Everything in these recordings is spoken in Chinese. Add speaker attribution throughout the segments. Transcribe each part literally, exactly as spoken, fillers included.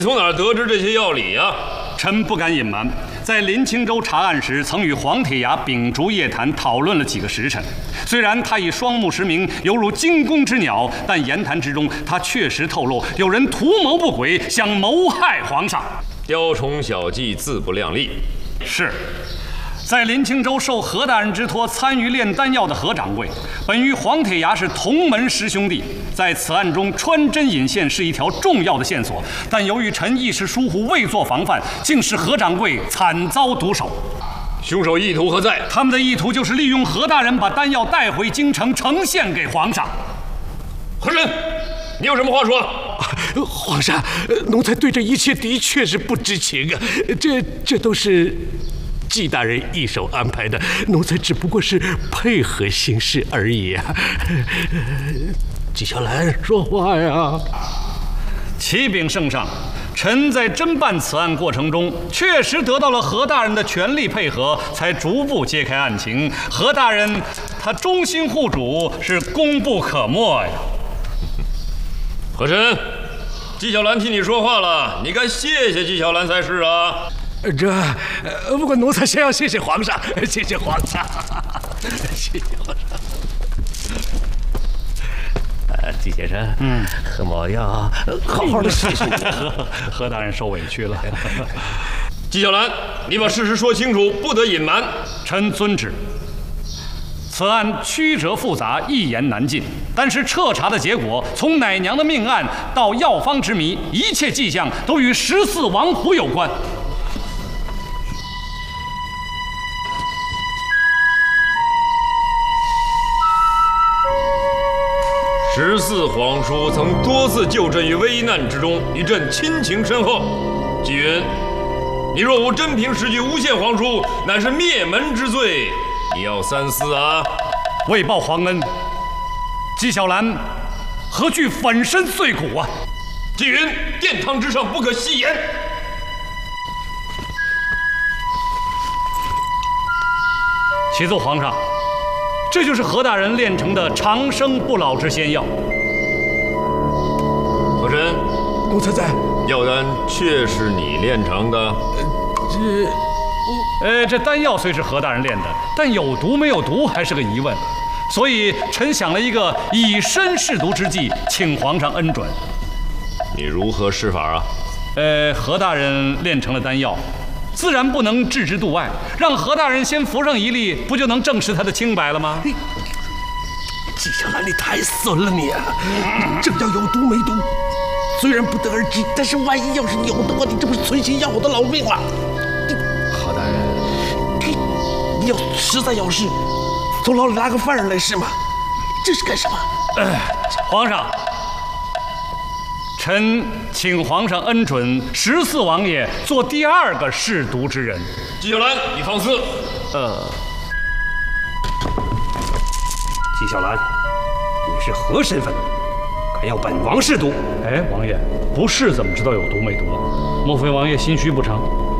Speaker 1: 从哪儿得知这些要理呀？
Speaker 2: 臣不敢隐瞒，在林清州查案时，曾与黄铁牙秉烛夜谈，讨论了几个时辰。虽然他以双目识明，犹如惊弓之鸟，但言谈之中，他确实透露有人图谋不轨，想谋害皇上。
Speaker 1: 雕虫小技，自不量力。
Speaker 2: 是。在林清州受何大人之托参与炼丹药的何掌柜，本与黄铁牙是同门师兄弟，在此案中穿针引线是一条重要的线索，但由于臣一时疏忽，未做防范，竟使何掌柜惨遭毒手。
Speaker 1: 凶手意图何在？
Speaker 2: 他们的意图就是利用何大人把丹药带回京城，呈现给皇上。
Speaker 1: 和珅，你有什么话说？
Speaker 3: 皇上，奴才对这一切的确是不知情啊，这这都是纪大人一手安排的，奴才只不过是配合行事而已啊。纪晓岚，说话呀！
Speaker 2: 启禀圣上，臣在侦办此案过程中，确实得到了何大人的全力配合，才逐步揭开案情。何大人他忠心护主，是功不可没呀。
Speaker 1: 和珅，纪晓岚替你说话了，你该谢谢纪晓岚才是啊。
Speaker 3: 这，呃，不过奴才先要谢谢皇上，谢谢皇上，谢谢皇上。呃，纪先生，嗯，何某要好好的谢谢你。
Speaker 2: 何何大人受委屈了。
Speaker 1: 纪晓岚，你把事实说清楚，不得隐瞒。
Speaker 2: 臣遵旨。此案曲折复杂，一言难尽，但是彻查的结果，从奶娘的命案到药方之谜，一切迹象都与十四王府有关。
Speaker 1: 十四皇叔曾多次救朕于危难之中，与朕亲情深厚。纪云，你若无真凭实据诬陷皇叔，乃是灭门之罪，你要三思啊！
Speaker 2: 为报皇恩，纪晓岚何惧粉身碎骨啊！
Speaker 1: 纪云，殿堂之上不可戏言。
Speaker 2: 启奏皇上，这就是何大人炼成的长生不老之仙药。
Speaker 1: 和珅，
Speaker 3: 奴才在。
Speaker 1: 药丹确是你炼成的？
Speaker 3: 这，
Speaker 2: 呃，这丹药虽是何大人炼的，但有毒没有毒还是个疑问，所以臣想了一个以身试毒之计，请皇上恩准。
Speaker 1: 你如何施法啊？
Speaker 2: 呃，何大人炼成了丹药，自然不能置之度外，让何大人先服上一粒，不就能证实他的清白了吗？
Speaker 3: 纪晓岚，你太损了你啊！这药有毒没毒，虽然不得而知，但是万一要是有毒，你这不是存心要我的老命吗？
Speaker 2: 何大人，
Speaker 3: 你你要实在有事，从牢里拉个犯人来是吗？这是干什么？
Speaker 2: 呃，皇上。臣请皇上恩准十四王爷做第二个试毒之人。
Speaker 1: 纪晓岚，你放肆！
Speaker 4: 呃，纪晓岚，你是何身份？敢要本王试毒？
Speaker 2: 哎，王爷，不试怎么知道有毒没毒啊？莫非王爷心虚不成？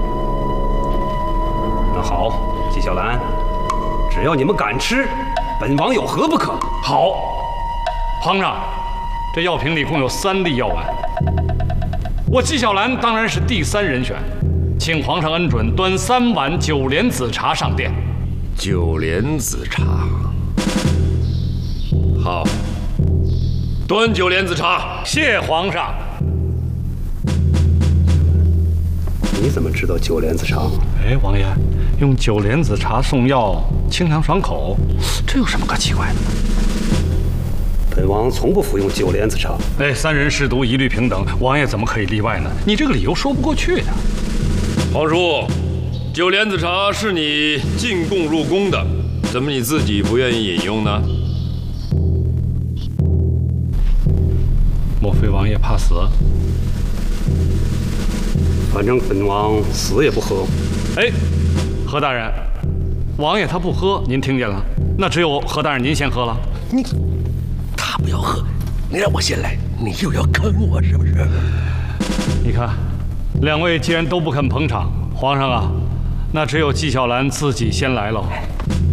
Speaker 4: 那好，纪晓岚，只要你们敢吃，本王有何不可？
Speaker 2: 好，皇上。这药瓶里共有三粒药丸，我纪晓岚当然是第三人选，请皇上恩准端三碗九莲子茶上殿。
Speaker 1: 九莲子茶，好，端九莲子茶。
Speaker 2: 谢皇上。
Speaker 4: 你怎么知道九莲子茶？
Speaker 2: 哎，王爷，用九莲子茶送药，清凉爽口，这有什么可奇怪的呢？
Speaker 4: 本王从不服用九莲子茶。
Speaker 2: 哎，三人试毒一律平等，王爷怎么可以例外呢？你这个理由说不过去的。
Speaker 1: 皇叔，九莲子茶是你进贡入宫的，怎么你自己不愿意饮用呢？
Speaker 2: 莫非王爷怕死？
Speaker 4: 反正本王死也不喝。
Speaker 2: 哎，何大人，王爷他不喝，您听见了？那只有何大人您先喝了。
Speaker 3: 你。他不要喝，你让我先来，你又要坑我是不是？
Speaker 2: 你看，两位既然都不肯捧场，皇上啊，那只有纪晓岚自己先来喽。